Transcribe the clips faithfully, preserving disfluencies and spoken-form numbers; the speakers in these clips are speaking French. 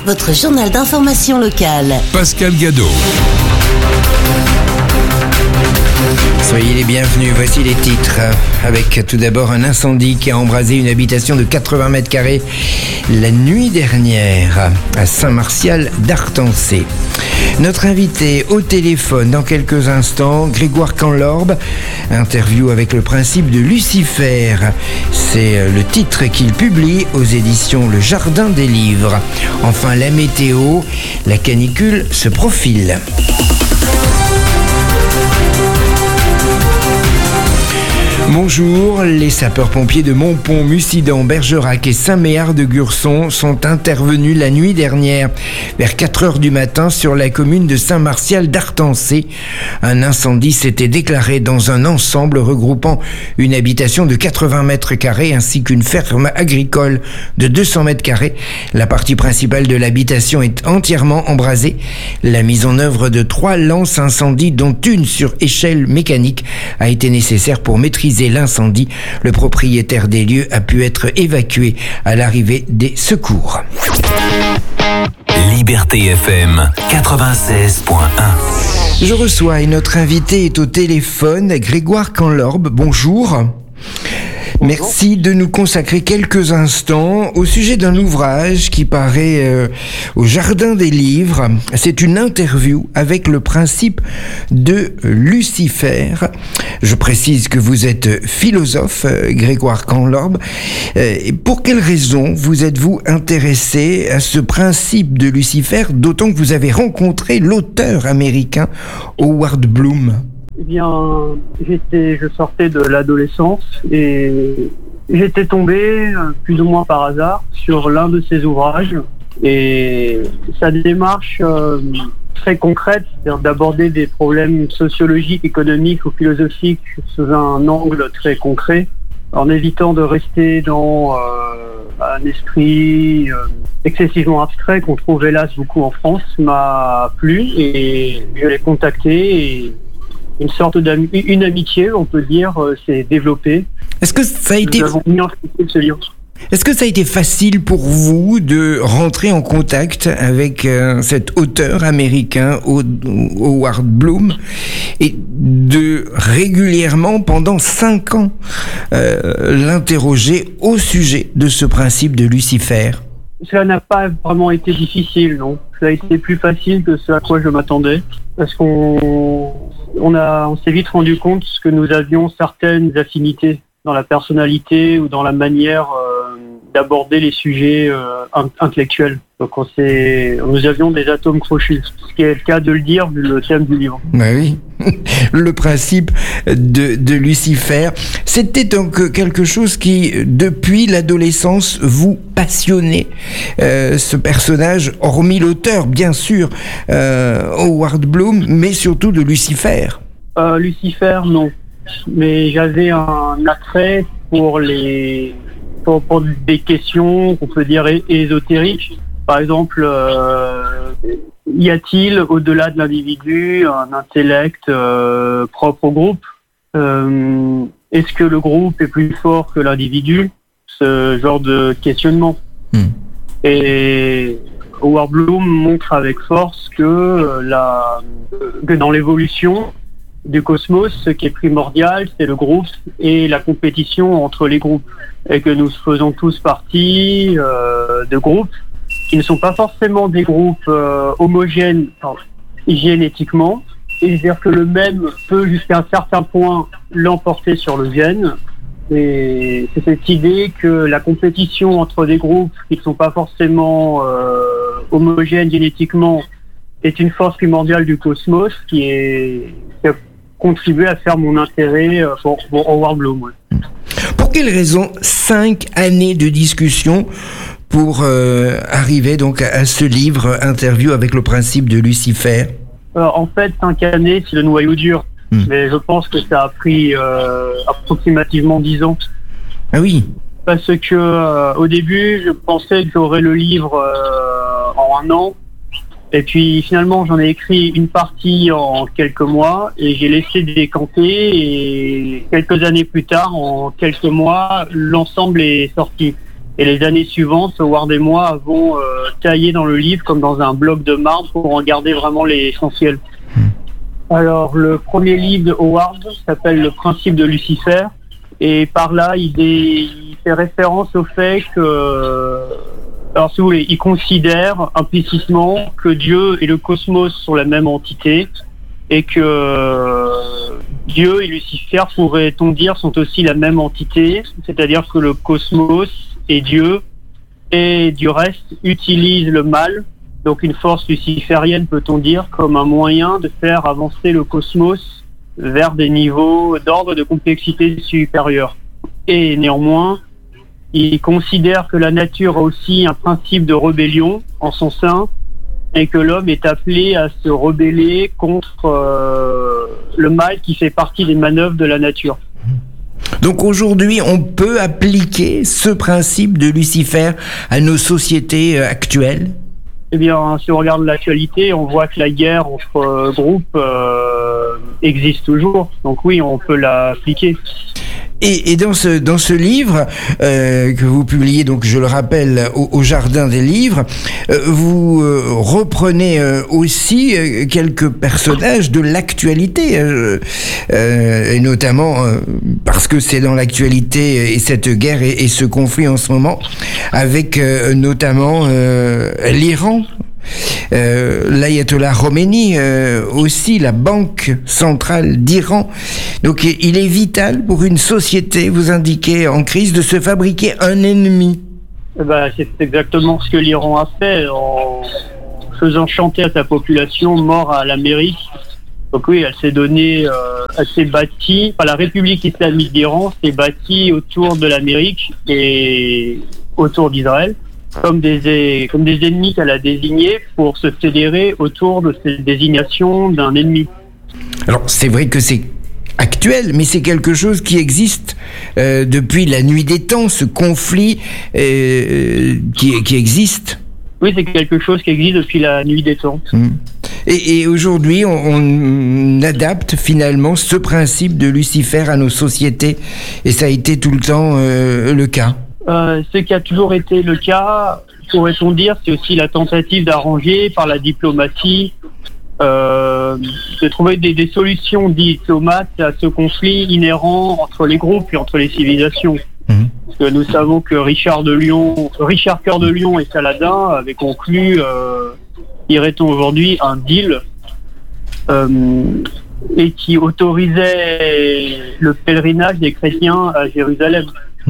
votre journal d'information locale. Pascal Gadot. Soyez les bienvenus, voici les titres. Avec tout d'abord un incendie qui a embrasé une habitation de quatre-vingts mètres carrés la nuit dernière à Saint-Martial d'Artancé. Notre invité au téléphone dans quelques instants, Grégoire Canlorbe, interview avec le principe de Lucifer. C'est le titre qu'il publie aux éditions Le Jardin des Livres. Enfin, la météo, la canicule se profile. Bonjour, les sapeurs-pompiers de Montpont, Mussidan, Bergerac et Saint-Méard-de-Gurson sont intervenus la nuit dernière vers quatre heures du matin sur la commune de Saint-Martial d'Artancé. Un incendie s'était déclaré dans un ensemble regroupant une habitation de quatre-vingts mètres carrés ainsi qu'une ferme agricole de deux cents mètres carrés. La partie principale de l'habitation est entièrement embrasée. La mise en œuvre de trois lances incendie, dont une sur échelle mécanique, a été nécessaire pour maîtriser l'incendie. Le propriétaire des lieux a pu être évacué à l'arrivée des secours. Liberté F M quatre-vingt-seize point un. Je reçois et notre invité est au téléphone, Grégoire Canlorbe. Bonjour. Merci de nous consacrer quelques instants au sujet d'un ouvrage qui paraît euh, au Jardin des Livres. C'est une interview avec le principe de Lucifer. Je précise que vous êtes philosophe, euh, Grégoire Canlorbe. Euh, et pour quelles raisons vous êtes-vous intéressé à ce principe de Lucifer, d'autant que vous avez rencontré l'auteur américain Howard Bloom? Eh bien, j'étais, je sortais de l'adolescence et j'étais tombé, plus ou moins par hasard, sur l'un de ses ouvrages. Et sa démarche euh, très concrète, c'est-à-dire d'aborder des problèmes sociologiques, économiques ou philosophiques sous un angle très concret, en évitant de rester dans euh, un esprit euh, excessivement abstrait qu'on trouve hélas beaucoup en France, m'a plu et je l'ai contacté et une sorte d'ami, une amitié, on peut dire, euh, s'est développée. Est-ce que ça a été... Nous avons mis en place ce livre. Est-ce que ça a été facile pour vous de rentrer en contact avec euh, cet auteur américain, Howard Bloom, et de régulièrement, pendant cinq ans, euh, l'interroger au sujet de ce principe de Lucifer? Cela n'a pas vraiment été difficile, non. Ça a été plus facile que ce à quoi je m'attendais, parce qu'on on a, on s'est vite rendu compte que nous avions certaines affinités dans la personnalité ou dans la manière euh, d'aborder les sujets euh, intellectuels. Donc on s'est, nous avions des atomes crochus, ce qui est le cas de le dire vu le thème du livre. Bah oui, le principe de, de Lucifer, c'était donc quelque chose qui, depuis l'adolescence, vous passionnait. Euh, ce personnage, hormis l'auteur, bien sûr, euh, Howard Bloom, mais surtout de Lucifer. Euh, Lucifer, non. Mais j'avais un attrait pour les pour, pour des questions qu'on peut dire é- ésotériques. Par exemple, euh, y a-t-il au-delà de l'individu un intellect euh, propre au groupe? euh, Est-ce que le groupe est plus fort que l'individu? Ce genre de questionnement. Mmh. Et Howard Bloom montre avec force que, la, que dans l'évolution du cosmos, ce qui est primordial, c'est le groupe et la compétition entre les groupes. Et que nous faisons tous partie euh, de groupes qui ne sont pas forcément des groupes euh, homogènes enfin, génétiquement. Et c'est-à-dire que le même peut jusqu'à un certain point l'emporter sur le gène. Et c'est cette idée que la compétition entre des groupes qui ne sont pas forcément euh, homogènes génétiquement est une force primordiale du cosmos qui, est, qui a contribué à faire mon intérêt pour, pour Howard Bloom. Ouais. Pour quelles raisons cinq années de discussion pour euh, arriver donc à, à ce livre, Interview avec le principe de Lucifer? Alors, en fait, cinq années, c'est le noyau dur. Mmh. Mais je pense que ça a pris euh, approximativement dix ans. Ah oui. Parce que euh, au début, je pensais que j'aurais le livre euh, en un an. Et puis finalement, j'en ai écrit une partie en quelques mois et j'ai laissé décanter. Et quelques années plus tard, en quelques mois, l'ensemble est sorti. Et les années suivantes, Howard et moi avons euh, taillé dans le livre comme dans un bloc de marbre pour en garder vraiment l'essentiel. Alors, le premier livre de Howard s'appelle Le principe de Lucifer. Et par là, il, dé... il fait référence au fait que... Alors, si vous voulez, il considère implicitement que Dieu et le cosmos sont la même entité et que Dieu et Lucifer, pourrait-on dire, sont aussi la même entité, c'est-à-dire que le cosmos et Dieu, et du reste, utilisent le mal, donc une force luciférienne, peut-on dire, comme un moyen de faire avancer le cosmos vers des niveaux d'ordre de complexité supérieure. Et néanmoins, il considère que la nature a aussi un principe de rébellion en son sein et que l'homme est appelé à se rebeller contre euh, le mal qui fait partie des manœuvres de la nature. Donc aujourd'hui, on peut appliquer ce principe de Lucifer à nos sociétés actuelles ? Eh bien, si on regarde l'actualité, on voit que la guerre entre euh, groupes euh, existe toujours. Donc oui, on peut l'appliquer. Et, et dans ce dans ce livre euh, que vous publiez, donc je le rappelle, au, au Jardin des Livres, euh, vous euh, reprenez euh, aussi euh, quelques personnages de l'actualité, euh, euh, et notamment euh, parce que c'est dans l'actualité et cette guerre et, et ce conflit en ce moment, avec euh, notamment euh, l'Iran. Euh, l'ayatollah Khomeini, euh, aussi la Banque centrale d'Iran. Donc il est vital pour une société, vous indiquez, en crise, de se fabriquer un ennemi. Eh ben, c'est exactement ce que l'Iran a fait en faisant chanter à sa population mort à l'Amérique. Donc oui, elle s'est donnée, euh, elle s'est bâtie, enfin, la République islamique d'Iran s'est bâtie autour de l'Amérique et autour d'Israël. Comme des, comme des ennemis qu'elle a désignés pour se fédérer autour de cette désignation d'un ennemi. Alors, c'est vrai que c'est actuel, mais c'est quelque chose qui existe euh, depuis la nuit des temps, ce conflit euh, qui, qui existe. Oui, c'est quelque chose qui existe depuis la nuit des temps. Mmh. Et, et aujourd'hui, on, on adapte finalement ce principe de Lucifer à nos sociétés, et ça a été tout le temps euh, le cas. Euh, ce qui a toujours été le cas, pourrait-on dire, c'est aussi la tentative d'arranger par la diplomatie, euh, de trouver des, des solutions diplomates à ce conflit inhérent entre les groupes et entre les civilisations. Mmh. Parce que nous savons que Richard de Lyon, Richard Cœur de Lion et Saladin avaient conclu, euh, dirait-on aujourd'hui, un deal euh, et qui autorisait le pèlerinage des chrétiens à Jérusalem. Mmh.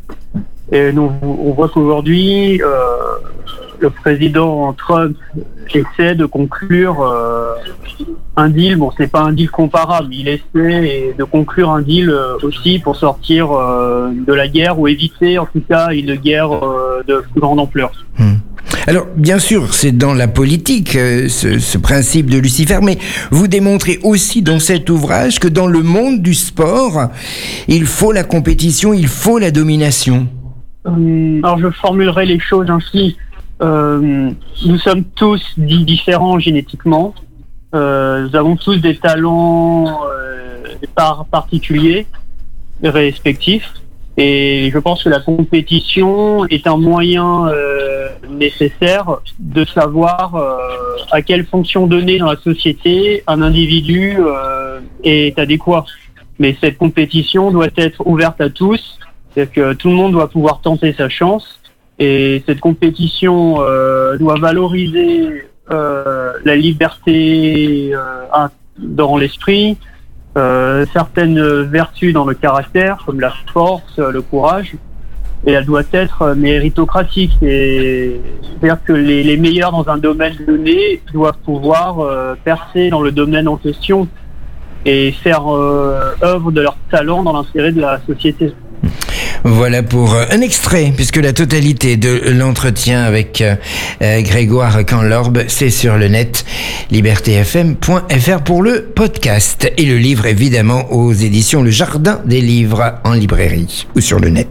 Et nous, on voit qu'aujourd'hui, euh, le président Trump essaie de conclure euh, un deal. Bon, c'est pas un deal comparable. Il essaie de conclure un deal euh, aussi pour sortir euh, de la guerre ou éviter, en tout cas, une guerre euh, de plus grande ampleur. Mmh. Alors, bien sûr, c'est dans la politique, euh, ce, ce principe de Lucifer, mais vous démontrez aussi dans cet ouvrage que dans le monde du sport, il faut la compétition, il faut la domination. Euh, alors je formulerai les choses ainsi. Euh, nous sommes tous dits différents génétiquement. Euh, nous avons tous des talents euh, par particuliers, respectifs. Et je pense que la compétition est un moyen euh, nécessaire de savoir euh, à quelle fonction donnée dans la société un individu euh, est adéquat. Mais cette compétition doit être ouverte à tous. C'est-à-dire que tout le monde doit pouvoir tenter sa chance et cette compétition euh, doit valoriser euh, la liberté euh, dans l'esprit, euh, certaines vertus dans le caractère comme la force, le courage, et elle doit être méritocratique. Et c'est-à-dire que les, les meilleurs dans un domaine donné doivent pouvoir euh, percer dans le domaine en question et faire euh, œuvre de leur talent dans l'intérêt de la société. Voilà pour un extrait, puisque la totalité de l'entretien avec euh, Grégoire Canlorbe, c'est sur le net, liberté f m point f r pour le podcast. Et le livre, évidemment, aux éditions Le Jardin des Livres en librairie ou sur le net.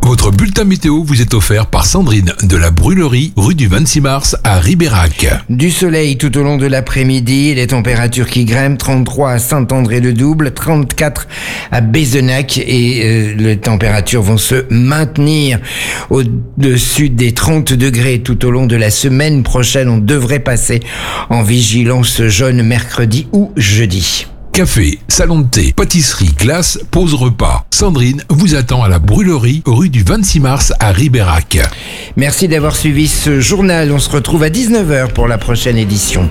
Votre bulletin météo vous est offert par Sandrine de la Brûlerie, rue du vingt-six mars à Ribérac. Du soleil tout au long de l'après-midi, les températures qui grimpent, trente-trois à Saint-André-le-Double, trente-quatre à Bézenac et euh, les températures vont se maintenir au-dessus des trente degrés tout au long de la semaine prochaine. On devrait passer en vigilance jaune mercredi ou jeudi. Café, salon de thé, pâtisserie, glace, pause repas. Sandrine vous attend à la Brûlerie, rue du vingt-six mars à Ribérac. Merci d'avoir suivi ce journal. On se retrouve à dix-neuf heures pour la prochaine édition.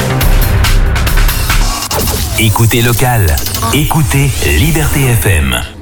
Écoutez local. Écoutez Liberté F M.